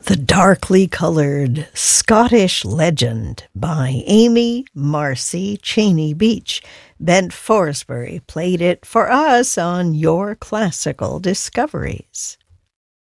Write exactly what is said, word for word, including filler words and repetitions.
The Darkly Colored Scottish Legend by Amy Marcy Cheney Beach. Bent Forsbury played it for us on Your Classical Discoveries.